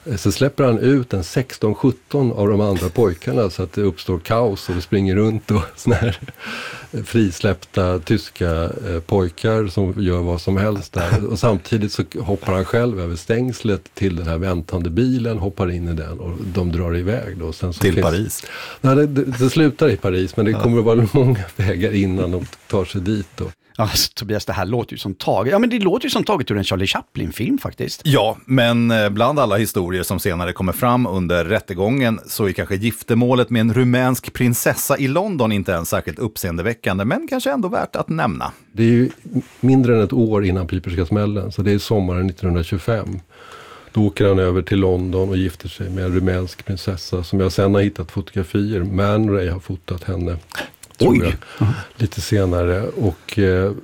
Så släpper han ut en 16-17 av de andra pojkarna så att det uppstår kaos och det springer runt och såna här frisläppta tyska pojkar som gör vad som helst där. Och samtidigt så hoppar han själv över stängslet till den här väntande bilen, hoppar in i den och de drar iväg då. Sen så till Paris? Nej, det slutar i Paris, men det kommer att vara många vägar innan de tar sig dit då. Alltså, Tobias, det här låter ju som taget. Ja, men det låter ju som taget ur en Charlie Chaplin-film faktiskt. Ja, men bland alla historier som senare kommer fram under rättegången så är kanske giftermålet med en rumänsk prinsessa i London inte ens särskilt uppseendeväckande, men kanske ändå värt att nämna. Det är ju mindre än ett år innan Piperska smällen, så det är sommaren 1925. Då åker han över till London och gifter sig med en rumänsk prinsessa som jag sen har hittat fotografier. Man Ray har fotat henne. Oj! Lite senare, och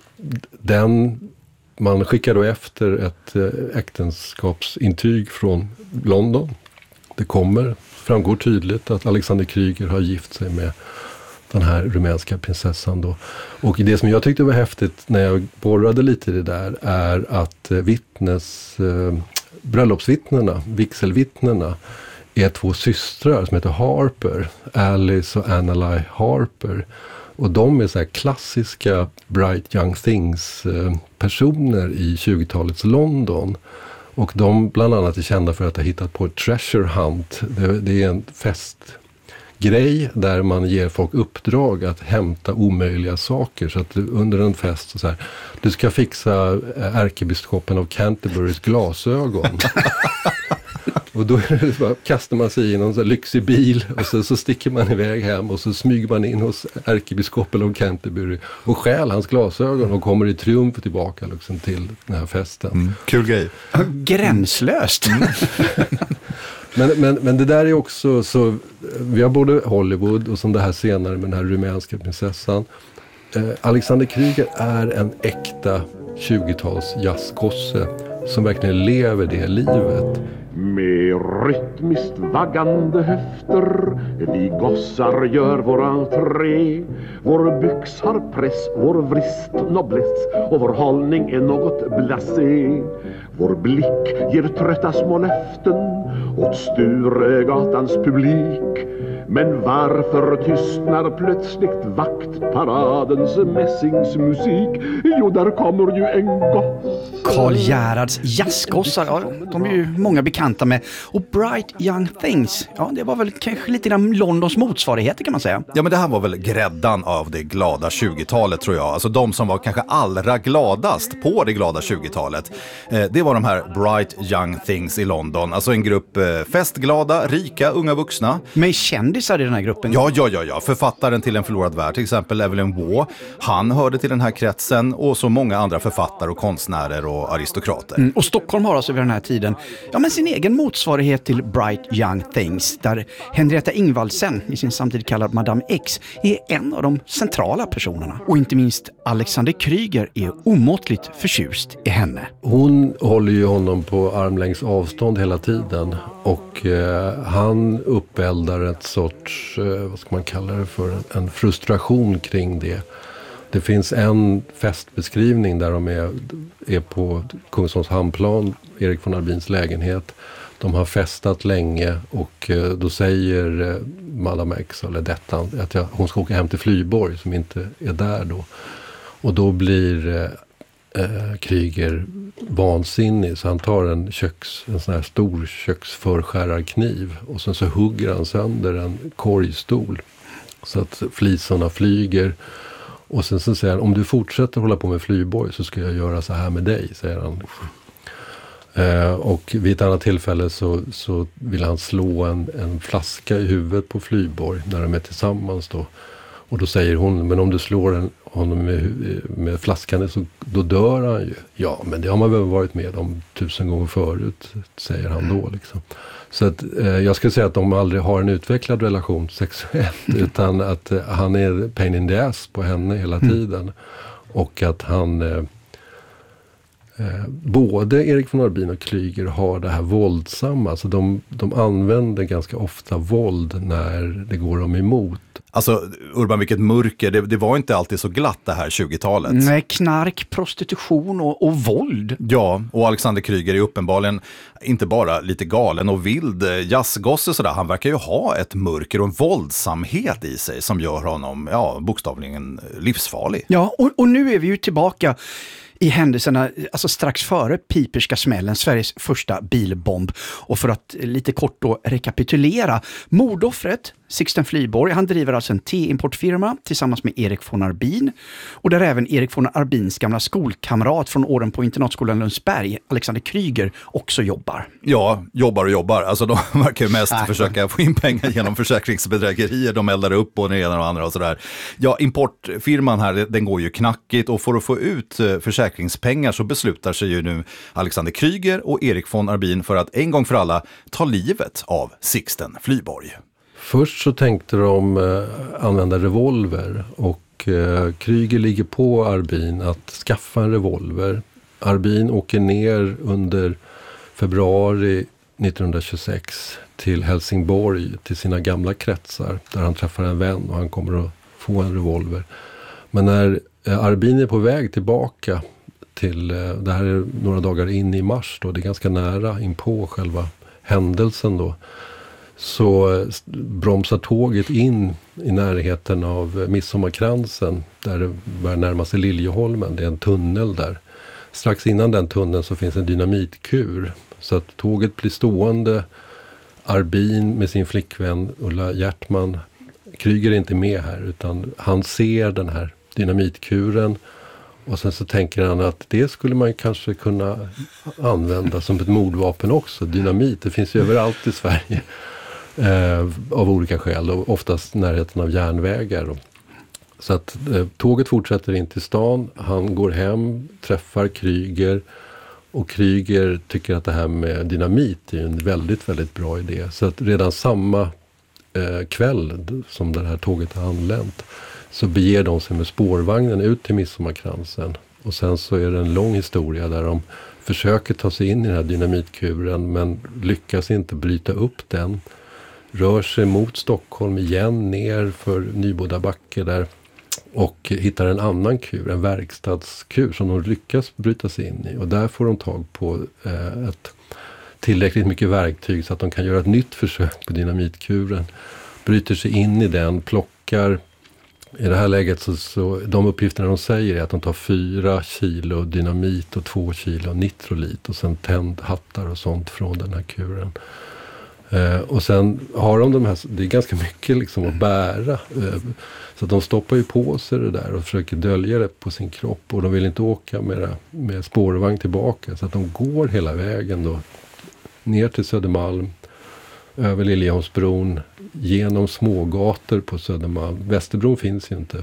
man skickar då efter ett äktenskapsintyg från London. Det framgår tydligt att Alexander Kryger har gift sig med den här rumänska prinsessan då. Och det som jag tyckte var häftigt när jag borrade lite i det där är att bröllopsvittnena, vigselvittnena, är två systrar som heter Harper, Alice och Annalie Harper. Och de är så här klassiska Bright Young Things personer i 20-talets London. Och de bland annat är kända för att ha hittat på ett treasure hunt. Det är en festgrej där man ger folk uppdrag att hämta omöjliga saker. Så att under en fest så här, du ska fixa ärkebiskopen av Canterburys glasögon. Och då kastar man sig i någon så lyxig bil och så sticker man iväg hem och så smyger man in hos ärkebiskopen av Canterbury och stjäl hans glasögon och kommer i triumf tillbaka liksom, till den här festen. Kul grej. Gränslöst. Men det där är också så, vi har både Hollywood och som det här senare med den här rumänska prinsessan. Alexander Kryger är en äkta 20-tals jazzkosse som verkligen lever det livet. Med rytmiskt vaggande höfter vi gossar gör vår entré. Vår byx har press, vår vrist nobless och vår hållning är något blasé. Vår blick ger trötta små löften åt Sturegatans publik. Men varför tystnar plötsligt vaktparadens mässingsmusik? Jo, där kommer ju en goss. Karl Gerhards jazzgossar, ja, de är ju många bekanta med. Och Bright Young Things, ja, det var väl kanske lite grann Londons motsvarigheter kan man säga. Ja, men det här var väl gräddan av det glada 20-talet tror jag. Alltså de som var kanske allra gladast på det glada 20-talet. Det var de här Bright Young Things i London. Alltså en grupp festglada, rika, unga vuxna. Med kändisar i den här gruppen? Ja. Författaren till En förlorad värld, till exempel Evelyn Waugh. Han hörde till den här kretsen och så många andra författare och konstnärer och aristokrater. Och Stockholm har alltså vid den här tiden sin egen motsvarighet till Bright Young Things, där Henrietta Ingvaldsen, i sin samtid kallad Madame X, är en av de centrala personerna. Och inte minst Alexander Kryger är omåttligt förtjust i henne. Hon håller ju honom på armlängds avstånd hela tiden och han uppeldar ett sorts, vad ska man kalla det för, en frustration kring det. Det finns en festbeskrivning där de är på Kungsholms hamnplan, Erik von Arbins lägenhet. De har festat länge och då säger Madame X, eller detta, att hon ska åka hem till Flyborg som inte är där då. Och då blir Kryger vansinnig så han tar en sån här stor köksförskärarkniv och sen så hugger han sönder en korgstol så att flisorna flyger. Och sen så säger han, om du fortsätter hålla på med Flyborg så ska jag göra så här med dig, säger han. Och vid ett annat tillfälle så vill han slå en flaska i huvudet på Flyborg när de är tillsammans då. Och då säger hon, men om du slår honom med flaskan så då dör han ju. Ja, men det har man väl varit med om 1000 gånger förut, säger han då liksom. Så att jag skulle säga att de aldrig har en utvecklad relation sexuellt utan att han är pain in the ass på henne hela tiden. Och att han både Erik von Arbin och Kryger har det här våldsamma. Alltså de använder ganska ofta våld när det går dem emot. Alltså Urban, vilket mörker, det var inte alltid så glatt det här 20-talet. Nej, knark, prostitution och våld. Ja, och Alexander Kryger är uppenbarligen inte bara lite galen och vild jazzgosse sådär. Han verkar ju ha ett mörker och en våldsamhet i sig som gör honom, bokstavligen livsfarlig. Ja, och nu är vi ju tillbaka i händelserna alltså strax före Piperska smällen, Sveriges första bilbomb. Och för att lite kort då rekapitulera, mordoffret Sixten Flyborg, han driver alltså en teimportfirma tillsammans med Erik von Arbin, och där även Erik von Arbins gamla skolkamrat från åren på internatskolan Lundsberg, Alexander Kryger, också jobbar. Ja, jobbar. Alltså de verkar ju mest försöka få in pengar genom försäkringsbedrägerier. De eldar upp och det ena och andra och sådär. Ja, importfirman här, den går ju knackigt, och för att få ut försäkringspengar så beslutar sig ju nu Alexander Kryger och Erik von Arbin för att en gång för alla ta livet av Sixten Flyborg. Först så tänkte de använda revolver, och Kryger ligger på Arbin att skaffa en revolver. Arbin åker ner under februari 1926 till Helsingborg, till sina gamla kretsar, där han träffar en vän och han kommer att få en revolver. Men när Arbin är på väg tillbaka till, det här är några dagar in i mars då, det är ganska nära in på själva händelsen då, så bromsar tåget in i närheten av Midsommarkransen, där det börjar närma sig Liljeholmen. Det är en tunnel där. Strax innan den tunneln så finns en dynamitkur, så att tåget blir stående. Arbin med sin flickvän Ulla Hjärtman, Kryger är inte med här, utan han ser den här dynamitkuren, och sen så tänker han att det skulle man kanske kunna använda som ett mordvapen också. Dynamit, det finns ju överallt i Sverige. Av olika skäl, och oftast närheten av järnvägar. Så att tåget fortsätter in till stan, han går hem, träffar Kryger, och Kryger tycker att det här med dynamit är en väldigt, väldigt bra idé. Så att redan samma kväll som det här tåget har anlänt så beger de sig med spårvagnen ut till Midsommarkransen, och sen så är det en lång historia där de försöker ta sig in i den här dynamitkuren men lyckas inte bryta upp den. Rör sig mot Stockholm igen, ner för Nybodabacke där, och hittar en annan kur, en verkstadskur som de lyckas bryta sig in i. Och där får de tag på ett tillräckligt mycket verktyg så att de kan göra ett nytt försök på dynamitkuren. Bryter sig in i den, plockar, i det här läget så de uppgifterna de säger är att de tar 4 kilo dynamit och 2 kilo nitrolit och sen tändhattar och sånt från den här kuren. Och sen har de här, det är ganska mycket liksom att bära, så att de stoppar ju på sig det där och försöker dölja det på sin kropp, och de vill inte åka med spårvagn tillbaka, så att de går hela vägen då ner till Södermalm, över Liljeholmsbron, genom smågator på Södermalm. Västerbron finns ju inte.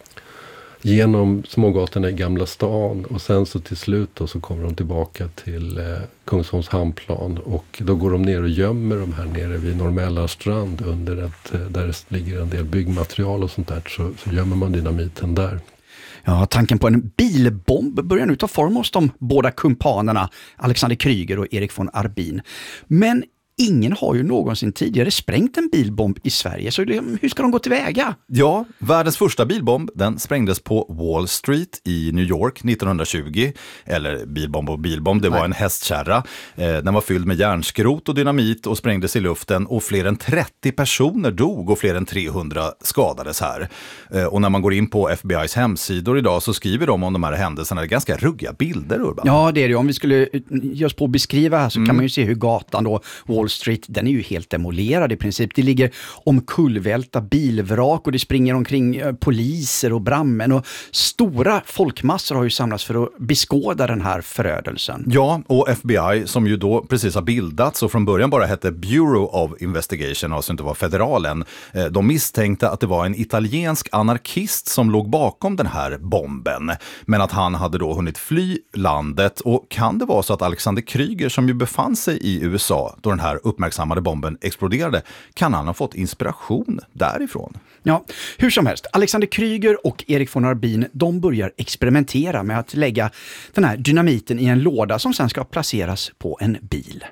Genom smågatorna i Gamla stan, och sen så till slut då så kommer de tillbaka till Kungsholms hamnplan, och då går de ner och gömmer de här nere vid Norrmällarstrand under där det ligger en del byggmaterial och sånt där, så gömmer man dynamiten där. Ja, tanken på en bilbomb börjar nu ta form hos de båda kumpanerna Alexander Kryger och Erik von Arbin. Men ingen har ju någonsin tidigare sprängt en bilbomb i Sverige, så hur ska de gå tillväga? Ja, världens första bilbomb, den sprängdes på Wall Street i New York 1920. Eller bilbomb, det var en hästkärra. Den var fylld med järnskrot och dynamit och sprängdes i luften, och fler än 30 personer dog och fler än 300 skadades här. Och när man går in på FBI:s hemsidor idag så skriver de om de här händelserna. Det är ganska ruggiga bilder, Urban. Ja, det är det. Om vi skulle ge oss på att beskriva här så kan man ju se hur gatan då, Wall Street, den är ju helt demolerad i princip. Det ligger omkullvälta bilvrak och det springer omkring poliser och brandmän, och stora folkmassor har ju samlats för att beskåda den här förödelsen. Ja, och FBI som ju då precis har bildats och från början bara hette Bureau of Investigation, alltså inte var federalen, de misstänkte att det var en italiensk anarkist som låg bakom den här bomben, men att han hade då hunnit fly landet. Och kan det vara så att Alexander Kryger, som ju befann sig i USA då den här uppmärksammade bomben exploderade, kan han ha fått inspiration därifrån? Ja, hur som helst. Alexander Kryger och Erik von Arbin, de börjar experimentera med att lägga den här dynamiten i en låda som sen ska placeras på en bil.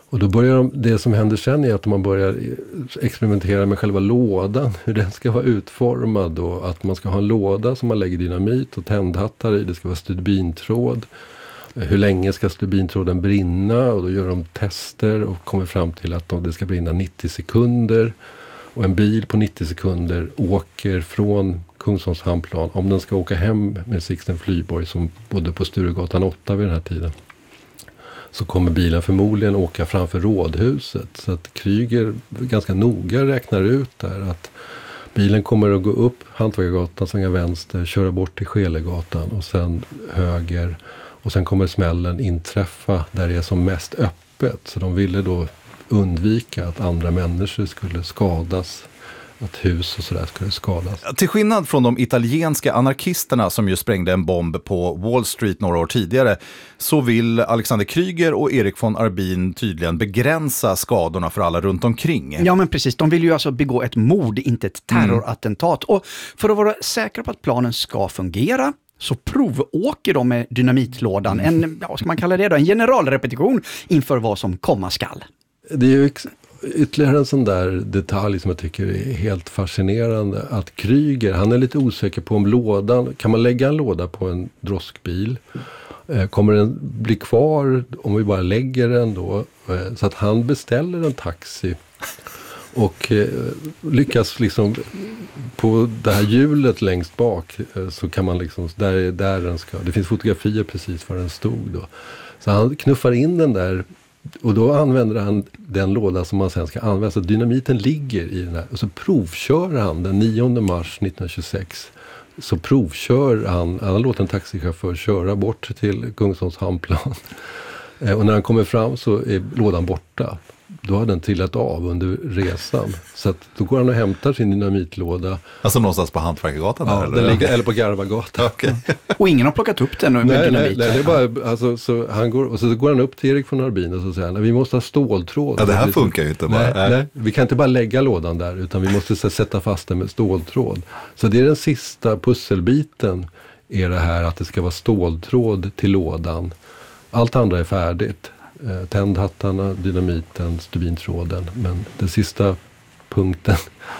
Och då börjar det som händer sen är att man börjar experimentera med själva lådan, hur den ska vara utformad och att man ska ha en låda som man lägger dynamit och tändhattar i, det ska vara stubintråd. Hur länge ska stubintråden brinna, och då gör de tester och kommer fram till att det ska brinna 90 sekunder. Och en bil på 90 sekunder åker från Kungsholms hamnplan, om den ska åka hem med Sixten Flyborg som bodde på Sturegatan 8 vid den här tiden, så kommer bilen förmodligen åka framför rådhuset. Så att Kryger ganska noga räknar ut där att bilen kommer att gå upp Hantverkargatan, svänga vänster, köra bort till Skelegatan och sen höger. Och sen kommer smällen inträffa där det är som mest öppet. Så de ville då undvika att andra människor skulle skadas, att hus och sådär skulle skadas. Till skillnad från de italienska anarkisterna som ju sprängde en bomb på Wall Street några år tidigare, så vill Alexander Kryger och Erik von Arbin tydligen begränsa skadorna för alla runt omkring. Ja, men precis. De vill ju alltså begå ett mord, inte ett terrorattentat. Och för att vara säkra på att planen ska fungera så provåker de med dynamitlådan. En, vad ska man kalla det då? En generalrepetition inför vad som komma skall. Det är ju ytterligare en sån där detalj som jag tycker är helt fascinerande. Att Kryger, han är lite osäker på om lådan, kan man lägga en låda på en droskbil? Kommer den bli kvar om vi bara lägger den då? Så att han beställer en taxi och lyckas liksom på det här hjulet längst bak, så kan man liksom, där den ska, det finns fotografier precis var den stod då. Så han knuffar in den där. Och då använder han den låda som man sen ska använda. Så dynamiten ligger i den här. Och så provkör han den 9 mars 1926. Så provkör han låter en taxichaufför köra bort till Kungsholms hamnplan. Och när han kommer fram så är lådan borta. Då har den trillat av under resan. Så att då går han och hämtar sin dynamitlåda. Alltså någonstans på Hantverkargatan? Ja, eller? Den ligger, eller på Garvagatan. Okay. Och ingen har plockat upp den med dynamit. Nej, det är bara, alltså, så han går, och så går han upp till Erik von Arbin och så säger han, vi måste ha ståltråd. Ja, det här funkar ju inte bara. Nej, vi kan inte bara lägga lådan där, utan vi måste sätta fast den med ståltråd. Så det är den sista pusselbiten, är det här att det ska vara ståltråd till lådan. Allt andra är färdigt. Tändhattarna, dynamiten, stubintråden. Men den sista punkten,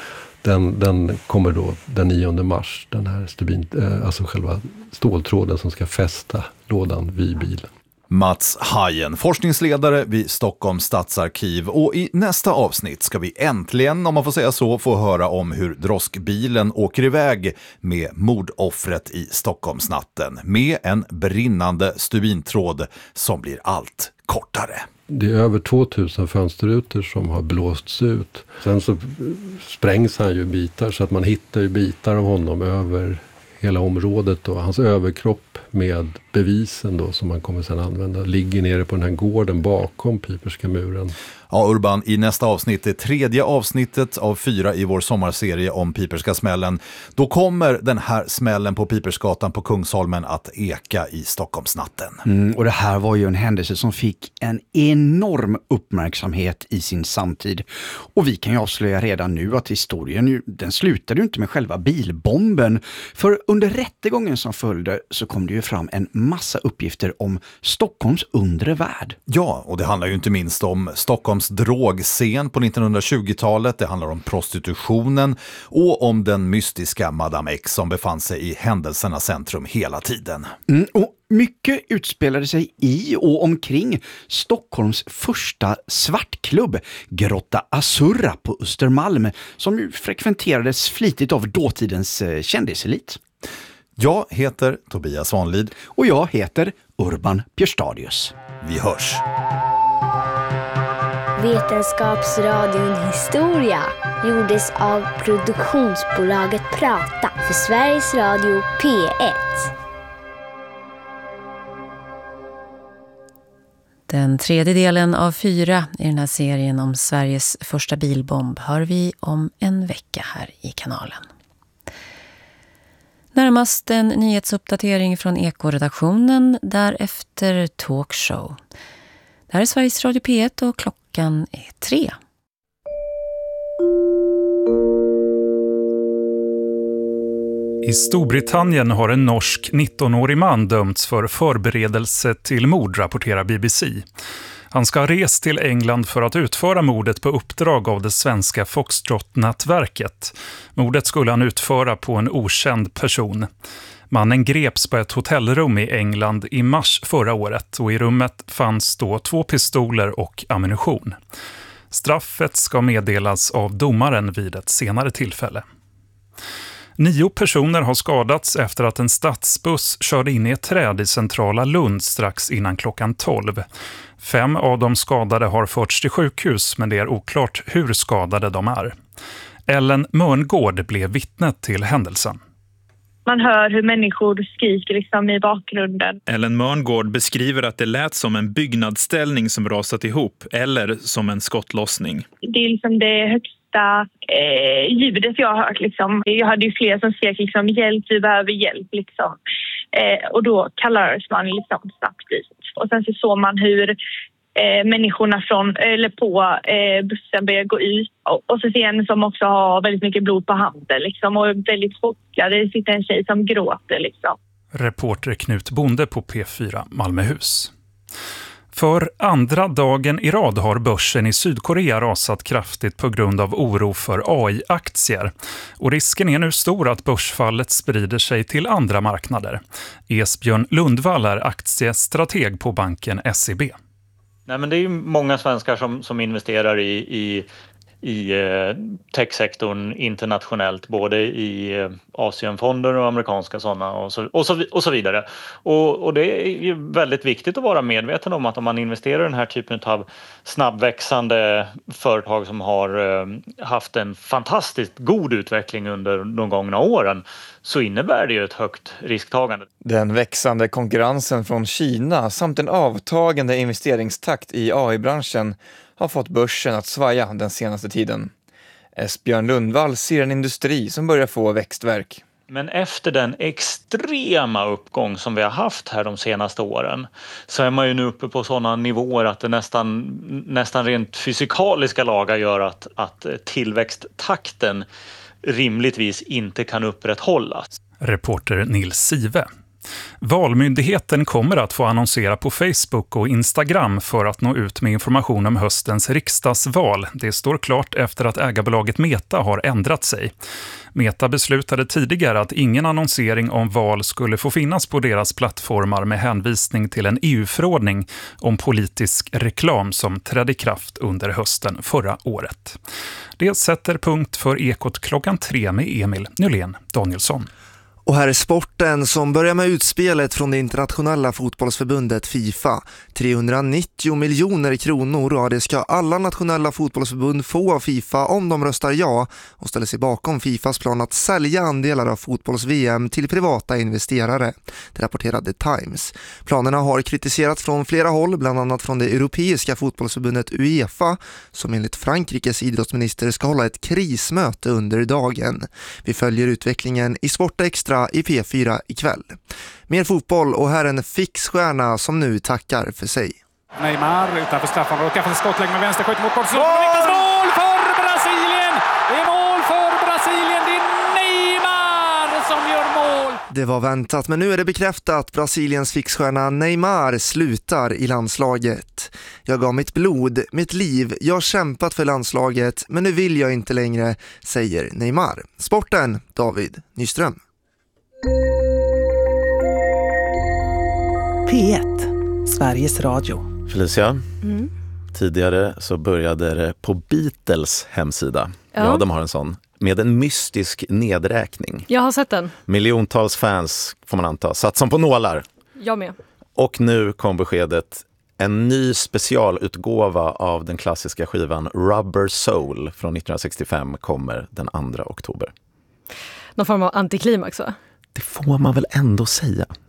den kommer då den 9 mars. Den här alltså själva ståltråden som ska fästa lådan vid bilen. Mats Hajen, forskningsledare vid Stockholms stadsarkiv, och i nästa avsnitt ska vi äntligen, om man får säga så, få höra om hur droskbilen åker iväg med mordoffret i Stockholmsnatten med en brinnande stubintråd som blir allt kortare. Det är över 2000 fönsterrutor som har blåsts ut. Sen så sprängs han ju bitar, så att man hittar ju bitar av honom över hela området då. Hans överkropp med bevisen då, som man kommer sedan använda, ligger nere på den här gården bakom Piperska muren. Ja, Urban, i nästa avsnitt, det 3:e avsnittet av 4 i vår sommarserie om Piperska smällen, då kommer den här smällen på Pipersgatan på Kungsholmen att eka i Stockholmsnatten. Och det här var ju en händelse som fick en enorm uppmärksamhet i sin samtid. Och vi kan ju avslöja redan nu att historien den slutade ju inte med själva bilbomben. För under rättegången som följde så kom det ju fram en massa uppgifter om Stockholms undre värld. Ja, och det handlar ju inte minst om Stockholms drogscen på 1920-talet. Det handlar om prostitutionen och om den mystiska Madame X som befann sig i händelsernas centrum hela tiden. Och mycket utspelade sig i och omkring Stockholms första svartklubb, Grotta Azzurra på Östermalm, som ju frekventerades flitigt av dåtidens kändiselit. Jag heter Tobias Svanlid. Och jag heter Urban Björstadius. Vi hörs. Vetenskapsradion Historia gjordes av produktionsbolaget Prata för Sveriges Radio P1. Den tredje delen av 4 i den här serien om Sveriges första bilbomb hör vi om en vecka här i kanalen. Närmast en nyhetsuppdatering från Eko-redaktionen, därefter talkshow. Det här är Sveriges Radio P1 och klockan är 3. I Storbritannien har en norsk 19-årig man dömts för förberedelse till mord, rapporterar BBC. Han ska ha rest till England för att utföra mordet på uppdrag av det svenska Foxtrot-nätverket. Mordet skulle han utföra på en okänd person. Mannen greps på ett hotellrum i England i mars förra året och i rummet fanns då 2 pistoler och ammunition. Straffet ska meddelas av domaren vid ett senare tillfälle. 9 personer har skadats efter att en stadsbuss körde in i ett träd i centrala Lund strax innan klockan 12. 5 av de skadade har förts till sjukhus, men det är oklart hur skadade de är. Ellen Mörngård blev vittnet till händelsen. Man hör hur människor skriker liksom i bakgrunden. Ellen Mörngård beskriver att det lät som en byggnadsställning som rasat ihop eller som en skottlossning. Det är liksom det högsta ljudet jag har hört. Liksom. Jag hade ju fler som skrek liksom, hjälp, vi behöver hjälp. Liksom. Och då kallades man liksom snabbt dit. Och sen så såg man hur människorna på bussen börjar gå ut. Och så ser en som också har väldigt mycket blod på handen liksom, och är väldigt chockad. Det sitter en tjej som gråter. Liksom. Reporter Knut Bonde på P4 Malmöhus. För andra dagen i rad har börsen i Sydkorea rasat kraftigt på grund av oro för AI-aktier. Och risken är nu stor att börsfallet sprider sig till andra marknader. Esbjörn Lundvall är aktiestrateg på banken SEB. Nej, men det är ju många svenskar som investerar i techsektorn internationellt, både i Asienfonder och amerikanska sådana och så vidare. Och det är ju väldigt viktigt att vara medveten om att om man investerar i den här typen av snabbväxande företag som har haft en fantastiskt god utveckling under de gångna åren, så innebär det ju ett högt risktagande. Den växande konkurrensen från Kina samt en avtagande investeringstakt i AI-branschen har fått börsen att svaja den senaste tiden. Esbjörn Lundvall ser en industri som börjar få växtverk. Men efter den extrema uppgång som vi har haft här de senaste åren, så är man ju nu uppe på sådana nivåer att det nästan rent fysikaliska lagar gör att tillväxttakten rimligtvis inte kan upprätthållas. Reporter Nils Sive. Valmyndigheten kommer att få annonsera på Facebook och Instagram för att nå ut med information om höstens riksdagsval. Det står klart efter att ägarbolaget Meta har ändrat sig. Meta beslutade tidigare att ingen annonsering om val skulle få finnas på deras plattformar med hänvisning till en EU-förordning om politisk reklam som trädde i kraft under hösten förra året. Det sätter punkt för Ekot klockan 3 med Emil Nylén Danielsson. Och här är sporten som börjar med utspelet från det internationella fotbollsförbundet FIFA. 390 miljoner kronor, och det ska alla nationella fotbollsförbund få av FIFA om de röstar ja och ställer sig bakom FIFAs plan att sälja andelar av fotbolls-VM till privata investerare. Det rapporterade Times. Planerna har kritiserats från flera håll, bland annat från det europeiska fotbollsförbundet UEFA, som enligt Frankrikes idrottsminister ska hålla ett krismöte under dagen. Vi följer utvecklingen i Sport Extra i P4 ikväll. Mer fotboll, och här en fixstjärna som nu tackar för sig. Neymar utanför straffområdet, kan få skottlägg med vänster, skjuter mot mål för Brasilien! Det är mål för Brasilien, det är Neymar som gör mål! Det var väntat, men nu är det bekräftat. Brasiliens fixstjärna Neymar slutar i landslaget. Jag gav mitt blod, mitt liv, jag har kämpat för landslaget, men nu vill jag inte längre, säger Neymar. Sporten, David Nyström. P1, Sveriges Radio. Felicia, tidigare så började det på Beatles hemsida. Ja, de har en sån. Med en mystisk nedräkning. Jag har sett den. Miljontals fans, får man anta, satt som på nålar. Jag med. Och nu kom beskedet. En ny specialutgåva av den klassiska skivan Rubber Soul från 1965 kommer den 2 oktober. Någon form av antiklimax, va? Det får man väl ändå säga.